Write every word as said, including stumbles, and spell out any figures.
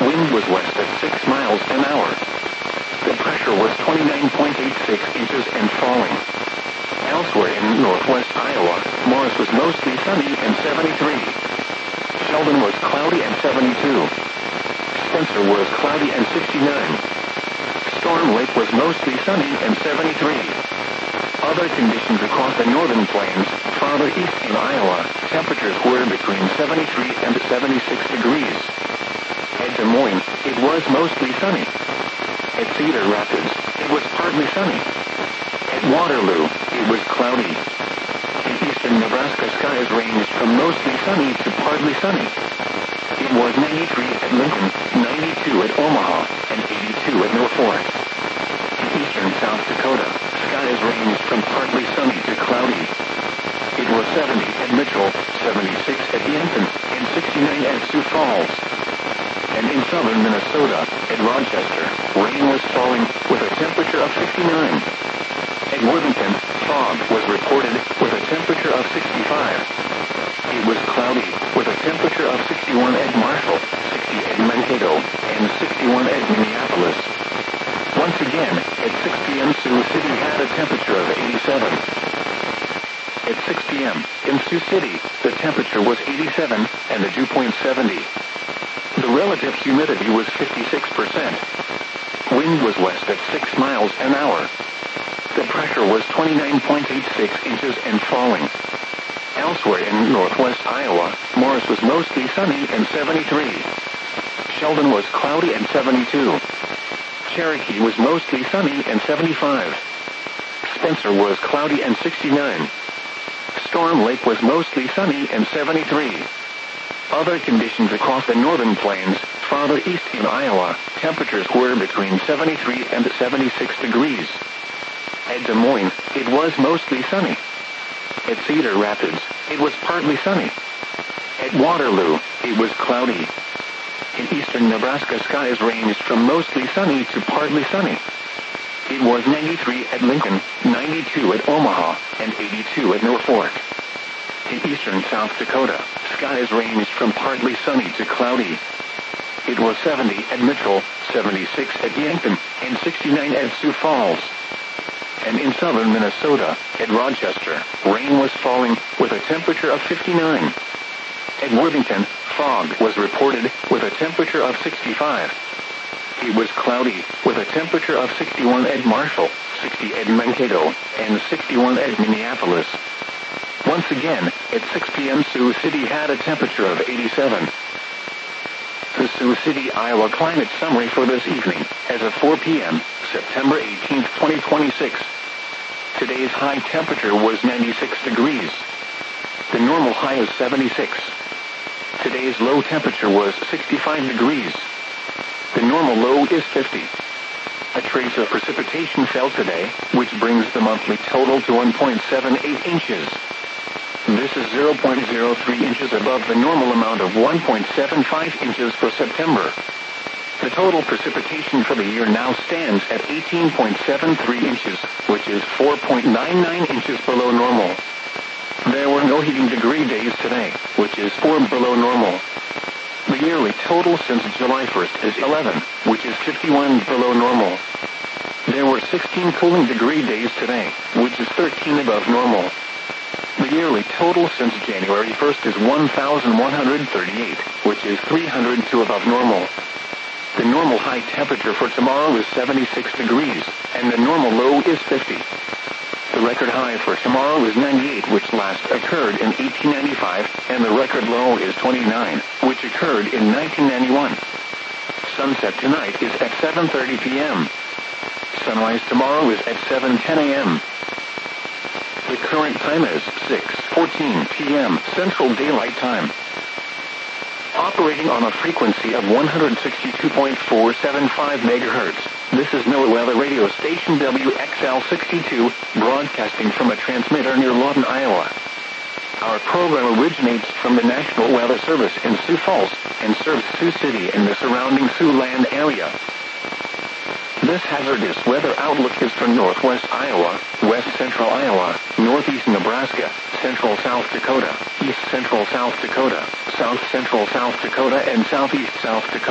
Wind was west at six miles an hour. The pressure was twenty-nine point eight six inches and falling. Elsewhere in northwest Iowa, Morris was mostly sunny and seventy-three. Sheldon was cloudy and seventy-two. Spencer was cloudy and sixty-nine. Storm Lake was mostly sunny and seventy-three. Other conditions across the northern plains, farther east in Iowa, temperatures were between seventy-three and seventy-six degrees. At Des Moines, it was mostly sunny. At Cedar Rapids, it was partly sunny. At Waterloo, it was cloudy. In eastern Nebraska, skies ranged from mostly sunny to partly sunny. It was ninety-three at Lincoln, ninety-two at Omaha, and eighty-two at Norfolk. In eastern South Dakota, skies ranged from partly sunny to cloudy. It was seventy at Mitchell, seventy-six at Yankton, and sixty-nine at Sioux Falls. And in southern Minnesota, at Rochester, rain was falling with a temperature of fifty-nine. At Worthington, fog was reported with a temperature of sixty-five. It was cloudy with a temperature of sixty-one at Marshall, sixty at Mankato, and sixty-one at Minneapolis. Once again, at six p.m. Sioux City had a temperature of eighty-seven. At six p.m. in Sioux City, the temperature was eighty-seven and the dew point seventy. The relative humidity was fifty-six percent. Wind was west at six miles an hour. The pressure was twenty-nine point eight six inches and falling. Elsewhere in northwest Iowa, Morris was mostly sunny and seventy-three. Sheldon was cloudy and seventy-two. Cherokee was mostly sunny and seventy-five. Spencer was cloudy and sixty-nine. Storm Lake was mostly sunny and seventy-three. Other conditions across the northern plains, farther east in Iowa, temperatures were between seventy-three and seventy-six degrees. At Des Moines, it was mostly sunny. At Cedar Rapids, it was partly sunny. At Waterloo, it was cloudy. In eastern Nebraska, skies ranged from mostly sunny to partly sunny. It was ninety-three at Lincoln, ninety-two at Omaha, and eighty-two at Norfolk. In eastern South Dakota, skies ranged from partly sunny to cloudy. It was seventy at Mitchell, seventy-six at Yankton, and sixty-nine at Sioux Falls. And in southern Minnesota, at Rochester, rain was falling with a temperature of fifty-nine. At Worthington, fog was reported with a temperature of sixty-five. It was cloudy with a temperature of sixty-one at Marshall, sixty at Mankato, and sixty-one at Minneapolis. Once again, at six p.m. Sioux City had a temperature of eighty-seven. The Sioux City, Iowa climate summary for this evening, as of four p.m., September eighteenth, twenty twenty-six. Today's high temperature was ninety-six degrees. The normal high is seventy-six. Today's low temperature was sixty-five degrees. The normal low is fifty. A trace of precipitation fell today, which brings the monthly total to one point seven eight inches. This is zero point zero three inches above the normal amount of one point seven five inches for September. The total precipitation for the year now stands at eighteen point seven three inches, which is four point nine nine inches below normal. There were no heating degree days today, which is four below normal. The yearly total since July first is eleven, which is fifty-one below normal. There were sixteen cooling degree days today, which is thirteen above normal. The yearly total since January first is one thousand one hundred thirty-eight, which is three hundred two above normal. The normal high temperature for tomorrow is seventy-six degrees, and the normal low is fifty. The record high for tomorrow is ninety-eight, which last occurred in eighteen ninety-five, and the record low is twenty-nine, which occurred in nineteen ninety-one. Sunset tonight is at seven thirty p.m. Sunrise tomorrow is at seven ten a.m. The current time is six fourteen p.m. Central Daylight Time. Operating on a frequency of one hundred sixty-two point four seven five megahertz, this is NOAA Weather Radio Station W X L sixty-two, broadcasting from a transmitter near Lawton, Iowa. Our program originates from the National Weather Service in Sioux Falls and serves Sioux City and the surrounding Siouxland area. This hazardous weather outlook is for northwest Iowa, west central Iowa, northeast Nebraska, central South Dakota, east central South Dakota, south central South Dakota, and southeast South Dakota.